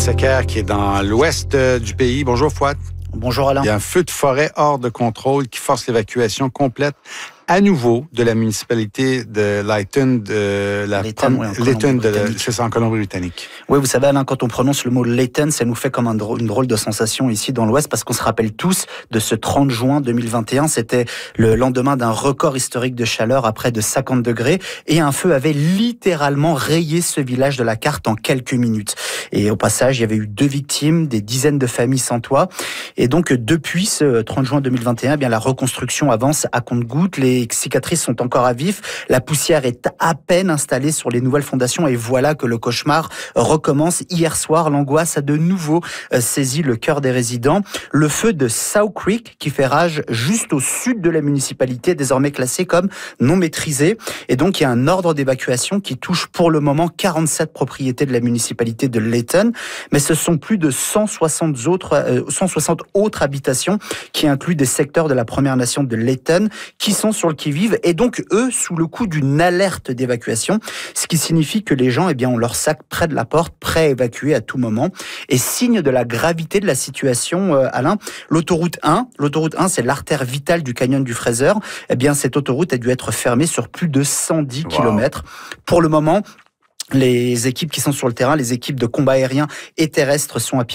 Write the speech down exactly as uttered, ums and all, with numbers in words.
Secker qui est dans l'ouest du pays. Bonjour Fouad. Bonjour Alain. Il y a un feu de forêt hors de contrôle qui force l'évacuation complète à nouveau de la municipalité de Lytton, de la Lytton, oui, en Lytton de la, c'est ça, en Colombie-Britannique. Oui, vous savez Alain, quand on prononce le mot Lytton, ça nous fait comme un drôle, une drôle de sensation ici dans l'Ouest, parce qu'on se rappelle tous de ce trente juin deux mille vingt et un. C'était le lendemain d'un record historique de chaleur à près de cinquante degrés, et un feu avait littéralement rayé ce village de la carte en quelques minutes. Et au passage, il y avait eu deux victimes, des dizaines de familles sans toit. Et donc, depuis ce trente juin deux mille vingt et un, eh bien la reconstruction avance à compte-gouttes. Les cicatrices sont encore à vif. La poussière est à peine installée sur les nouvelles fondations. Et voilà que le cauchemar recommence. Hier soir, l'angoisse a de nouveau saisi le cœur des résidents. Le feu de Sow Creek, qui fait rage juste au sud de la municipalité, désormais classé comme non maîtrisé. Et donc, il y a un ordre d'évacuation qui touche pour le moment quarante-sept propriétés de la municipalité de Lytton. Mais ce sont plus de cent soixante autres, euh, cent soixante autres habitations qui incluent des secteurs de la Première Nation de Lytton qui sont sur le qui-vive et donc eux sous le coup d'une alerte d'évacuation, ce qui signifie que les gens eh bien ont leur sac près de la porte, prêts à évacuer à tout moment. Et signe de la gravité de la situation, euh, Alain, l'autoroute un, l'autoroute un c'est l'artère vitale du canyon du Fraser, eh bien cette autoroute a dû être fermée sur plus de cent dix wow. kilomètres. Pour le moment, les équipes qui sont sur le terrain, les équipes de combat aérien et terrestre sont à pied